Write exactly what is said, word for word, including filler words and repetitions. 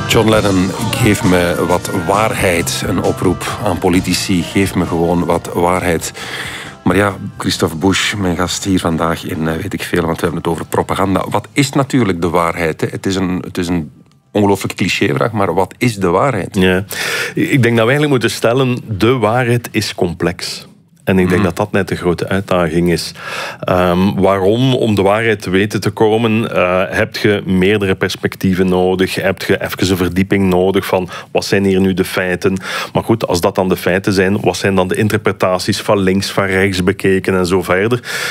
John Lennon, geef me wat waarheid. Een oproep aan politici, geef me gewoon wat waarheid. Maar ja, Christophe Busch, mijn gast hier vandaag in Weet ik Veel, want we hebben het over propaganda. Wat is natuurlijk de waarheid? Hè? Het is een, het is een ongelooflijk clichévraag, maar wat is de waarheid? Ja. Ik denk dat we eigenlijk moeten stellen, de waarheid is complex. En ik denk mm. dat dat net de grote uitdaging is. Um, waarom? Om de waarheid te weten te komen, uh, heb je meerdere perspectieven nodig. Heb je even een verdieping nodig van wat zijn hier nu de feiten. Maar goed, als dat dan de feiten zijn, wat zijn dan de interpretaties van links, van rechts bekeken en zo verder.